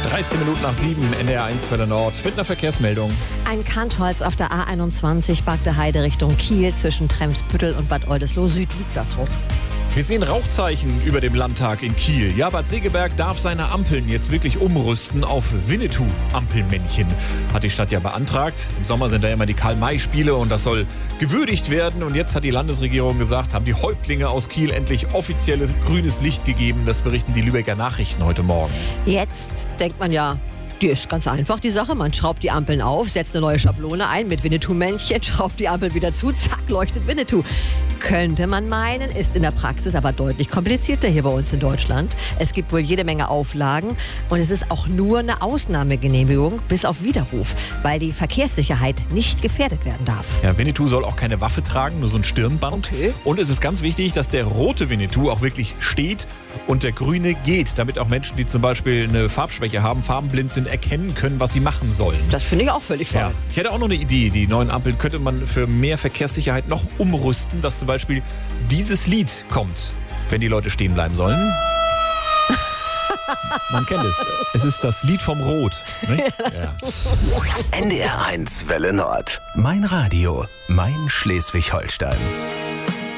13 Minuten nach 7, NDR 1 Welle Nord mit einer Verkehrsmeldung. Ein Kantholz auf der A21 Bagde Heide Richtung Kiel zwischen Tremsbüttel und Bad Oldesloe Süd liegt das rum. Wir sehen Rauchzeichen über dem Landtag in Kiel. Ja, Bad Segeberg darf seine Ampeln jetzt wirklich umrüsten auf Winnetou-Ampelmännchen. Hat die Stadt ja beantragt. Im Sommer sind da immer die Karl-May-Spiele und das soll gewürdigt werden. Und jetzt hat die Landesregierung gesagt, haben die Häuptlinge aus Kiel endlich offizielles grünes Licht gegeben. Das berichten die Lübecker Nachrichten heute Morgen. Jetzt denkt man ja, die ist ganz einfach, die Sache. Man schraubt die Ampeln auf, setzt eine neue Schablone ein mit Winnetou-Männchen, schraubt die Ampel wieder zu, zack, leuchtet Winnetou. Könnte man meinen, ist in der Praxis aber deutlich komplizierter hier bei uns in Deutschland. Es gibt wohl jede Menge Auflagen und es ist auch nur eine Ausnahmegenehmigung bis auf Widerruf, weil die Verkehrssicherheit nicht gefährdet werden darf. Ja, Winnetou soll auch keine Waffe tragen, nur so ein Stirnband. Okay. Und es ist ganz wichtig, dass der rote Winnetou auch wirklich steht und der grüne geht, damit auch Menschen, die zum Beispiel eine Farbschwäche haben, farbenblind sind, erkennen können, was sie machen sollen. Das finde ich auch völlig voll. Ja. Ich hätte auch noch eine Idee. Die neuen Ampeln könnte man für mehr Verkehrssicherheit noch umrüsten, dass zum Beispiel dieses Lied kommt, wenn die Leute stehen bleiben sollen. Man kennt es. Es ist das Lied vom Rot. Ne? Ja. NDR 1 Welle Nord. Mein Radio. Mein Schleswig-Holstein.